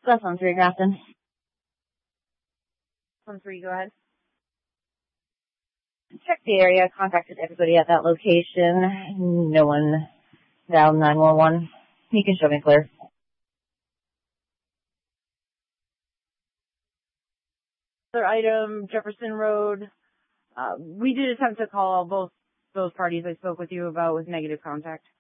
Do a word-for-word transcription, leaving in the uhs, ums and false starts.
That's on three, Grafton. On three, go ahead. Checked the area, contacted everybody at that location. No one dialed nine one one. You can show me clear. Other item, Jefferson Road. Uh, we did attempt to call both those parties I spoke with you about with negative contact.